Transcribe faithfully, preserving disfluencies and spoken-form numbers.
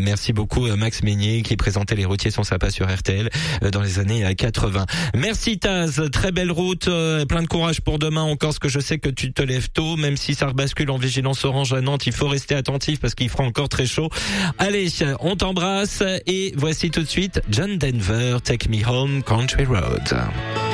Merci beaucoup Max Meignier qui présentait Les routiers sont sympas sur R T L dans les années quatre-vingts. Merci Taz, très belle route, plein de courage pour demain encore, parce que je sais que tu te lèves tôt, même si ça rebascule en vigilance orange à Nantes, il faut rester attentif parce qu'il fera encore très chaud. Allez, on t'embrasse et voici tout de suite John Denver, Take Me Home, Country Road.